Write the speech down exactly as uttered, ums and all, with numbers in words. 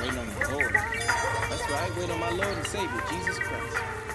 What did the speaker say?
Waiting on the Lord. That's right, wait on my Lord and Savior, Jesus Christ.